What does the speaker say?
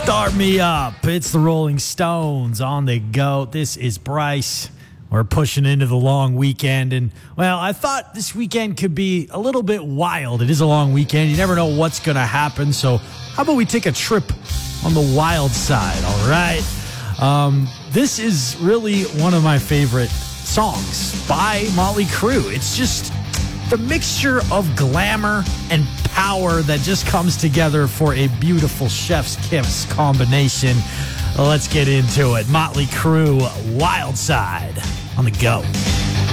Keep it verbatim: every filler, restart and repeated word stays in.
Start me up. It's the Rolling Stones on the go. This is Bryce. We're pushing into the long weekend. And, well, I thought this weekend could be a little bit wild. It is a long weekend. You never know what's going to happen. So how about we take a trip on the wild side, all right? Um, this is really one of my favorite songs by Motley Crue. It's just the mixture of glamour and power that just comes together for a beautiful chef's kiss combination. Let's get into it. Motley Crue, Wild Side on the go.